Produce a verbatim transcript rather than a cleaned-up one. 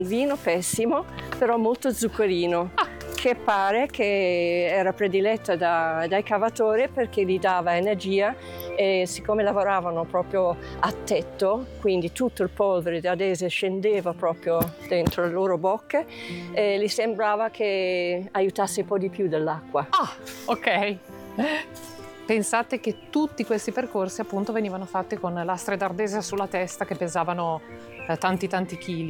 Il vino pessimo, però molto zuccherino, Ah. che pare che era prediletto da- dai cavatori perché gli dava energia, e siccome lavoravano proprio a tetto, quindi tutto il polvere di adese scendeva proprio dentro le loro bocche, e gli sembrava che aiutasse un po' di più dell'acqua. Ah, ok. Pensate che tutti questi percorsi appunto venivano fatti con lastre d'ardese sulla testa che pesavano eh, tanti tanti chili.